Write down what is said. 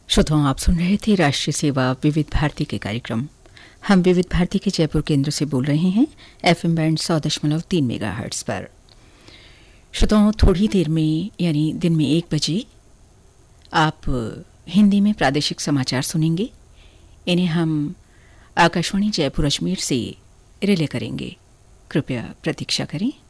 श्रोताओं, आप सुन रहे थे राष्ट्रीय सेवा विविध भारती के कार्यक्रम। हम विविध भारती के जयपुर केंद्र से बोल रहे हैं FM बैंड 100.3 मेगाहर्ट्ज पर। श्रोताओं, थोड़ी देर में यानी दिन में 1 बजे आप हिंदी में प्रादेशिक समाचार सुनेंगे। इन्हें हम आकाशवाणी जयपुर अजमेर से रिले करेंगे। कृपया प्रतीक्षा करें।